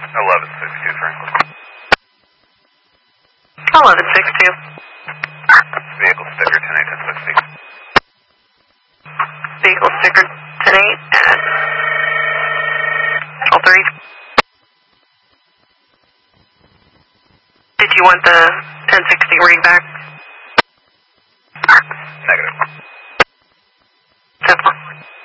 1162 Franklin. 1162. Vehicle sticker 10-8-1060. Vehicle sticker 10-8 at 12:30. Did you want the 1060 read back? Negative. 10-4.